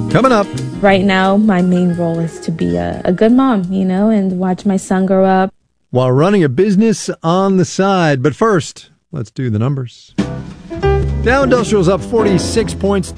Coming up. Right now, my main role is to be a good mom, and watch my son grow up. While running a business on the side. But first, let's do the numbers. Dow Industrial's up 46 points.